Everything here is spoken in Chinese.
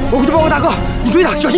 我回去报告大哥，你追他，小心。